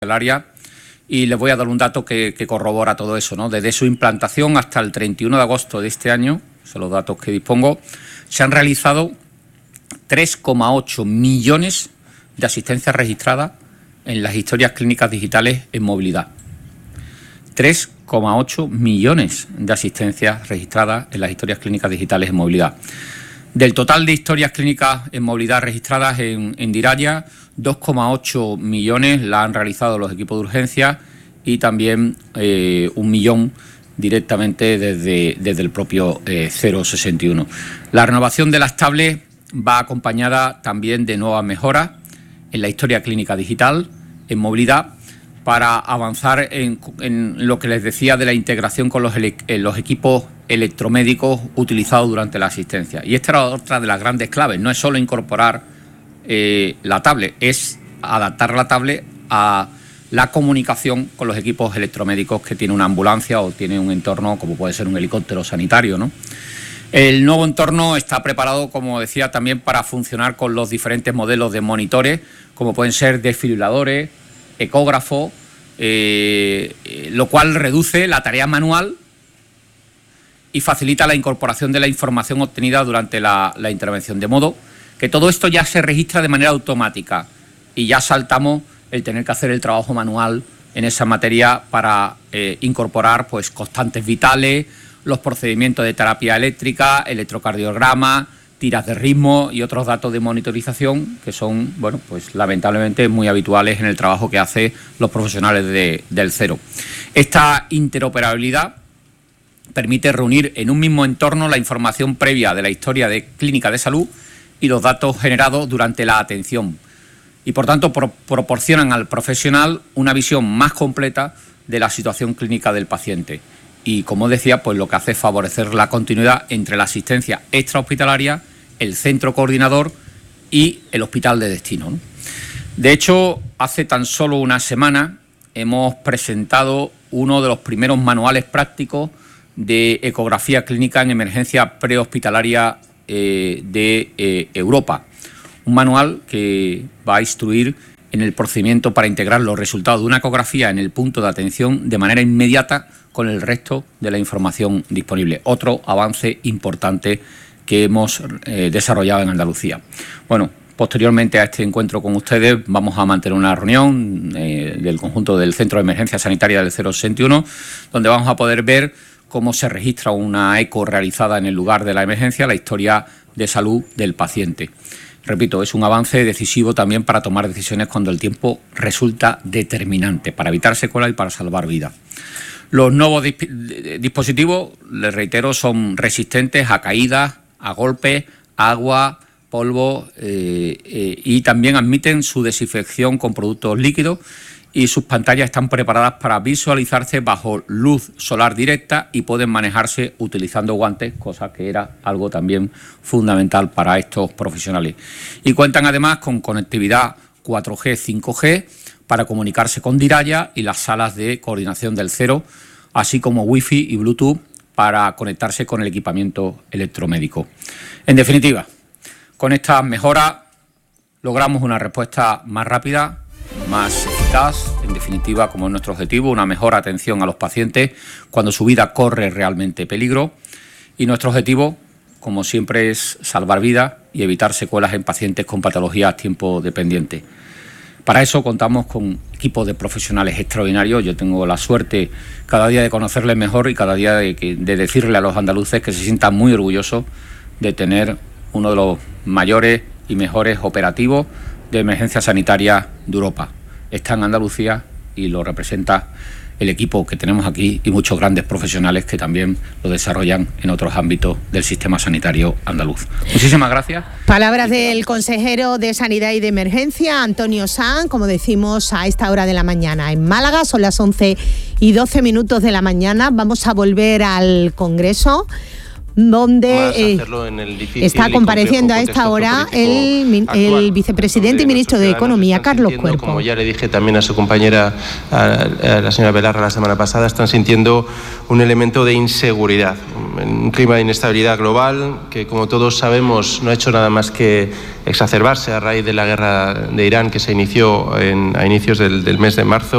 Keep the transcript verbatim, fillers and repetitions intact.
área, y les voy a dar un dato que, que corrobora todo eso, ¿no? Desde su implantación hasta el treinta y uno de agosto de este año, son los datos que dispongo, se han realizado tres coma ocho millones de asistencias registradas en las historias clínicas digitales en movilidad. tres coma ocho millones de asistencias registradas en las historias clínicas digitales en movilidad. Del total de historias clínicas en movilidad registradas en, en Diraya, dos coma ocho millones la han realizado los equipos de urgencia y también eh, un millón directamente desde, desde el propio eh, cero sesenta y uno. La renovación de las tablets va acompañada también de nuevas mejoras en la historia clínica digital, en movilidad, para avanzar en, en lo que les decía de la integración con los, ele los equipos electromédicos utilizados durante la asistencia. Y esta era otra de las grandes claves, no es solo incorporar eh, la tablet, es adaptar la tablet a la comunicación con los equipos electromédicos que tiene una ambulancia o tiene un entorno como puede ser un helicóptero sanitario, ¿no? El nuevo entorno está preparado, como decía, también para funcionar con los diferentes modelos de monitores, como pueden ser desfibriladores, ecógrafo, eh, lo cual reduce la tarea manual y facilita la incorporación de la información obtenida durante la, la intervención. De modo que todo esto ya se registra de manera automática y ya saltamos el tener que hacer el trabajo manual en esa materia para eh, incorporar pues, constantes vitales, los procedimientos de terapia eléctrica, electrocardiograma, tiras de ritmo y otros datos de monitorización que son, bueno, pues lamentablemente muy habituales en el trabajo que hacen los profesionales de, del cero. Esta interoperabilidad permite reunir en un mismo entorno la información previa de la historia de clínica de salud y los datos generados durante la atención y, por tanto, pro proporcionan al profesional una visión más completa de la situación clínica del paciente. Y, como decía, pues lo que hace es favorecer la continuidad entre la asistencia extrahospitalaria, el centro coordinador y el hospital de destino, ¿no? De hecho, hace tan solo una semana hemos presentado uno de los primeros manuales prácticos de ecografía clínica en emergencia prehospitalaria eh, de eh, Europa. Un manual que va a instruir en el procedimiento para integrar los resultados de una ecografía en el punto de atención de manera inmediata con el resto de la información disponible. Otro avance importante que hemos eh, desarrollado en Andalucía. Bueno, posteriormente a este encuentro con ustedes vamos a mantener una reunión eh, del conjunto del Centro de Emergencia Sanitaria del cero sesenta y uno, donde vamos a poder ver cómo se registra una eco realizada en el lugar de la emergencia, la historia de salud del paciente. Repito, es un avance decisivo también para tomar decisiones cuando el tiempo resulta determinante, para evitar secuelas y para salvar vidas. Los nuevos disp dispositivos, les reitero, son resistentes a caídas, a golpes, agua, polvo eh, eh, y también admiten su desinfección con productos líquidos y sus pantallas están preparadas para visualizarse bajo luz solar directa y pueden manejarse utilizando guantes, cosa que era algo también fundamental para estos profesionales. Y cuentan además con conectividad cuatro G, cinco G para comunicarse con Diraya y las salas de coordinación del cero, así como Wi-Fi y Bluetooth para conectarse con el equipamiento electromédico. En definitiva, con estas mejoras logramos una respuesta más rápida, más eficaz, en definitiva, como es nuestro objetivo, una mejor atención a los pacientes cuando su vida corre realmente peligro. Y nuestro objetivo, como siempre, es salvar vidas y evitar secuelas en pacientes con patologías tiempo dependientes. Para eso contamos con equipos de profesionales extraordinarios. Yo tengo la suerte cada día de conocerles mejor y cada día de, que, de decirle a los andaluces que se sientan muy orgullosos de tener uno de los mayores y mejores operativos de emergencia sanitaria de Europa. Está en Andalucía y lo representa el equipo que tenemos aquí y muchos grandes profesionales que también lo desarrollan en otros ámbitos del sistema sanitario andaluz. Muchísimas gracias. Palabras del consejero de Sanidad y de Emergencia, Antonio Sanz, como decimos a esta hora de la mañana en Málaga. Son las once y doce minutos de la mañana. Vamos a volver al Congreso, donde eh, está compareciendo a esta hora el, el vicepresidente y ministro de Economía, Carlos Cuerpo. Como ya le dije también a su compañera, a, a la señora Belarra, la semana pasada, están sintiendo un elemento de inseguridad, un clima de inestabilidad global que, como todos sabemos, no ha hecho nada más que exacerbarse a raíz de la guerra de Irán que se inició en, a inicios del, del mes de marzo.